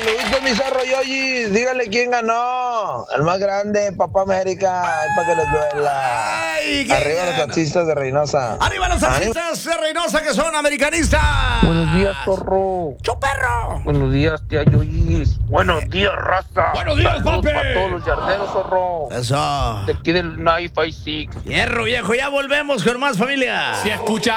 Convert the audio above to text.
saluditos, mi zorro Yoyis. Dígale quién ganó. El más grande, Papá América. Para que les duela. Ay, Arriba los taxistas de Reynosa. ¡Arriba los taxistas de Reynosa que son americanistas! Buenos días, zorro. ¡Chuperro! Buenos días, tía Yoyis. Buenos días, raza. Buenos días, Saludos papi. para todos los yarderos, zorro. Eso. De aquí del 956. Hierro viejo, ya volvemos con más familia. Si escucha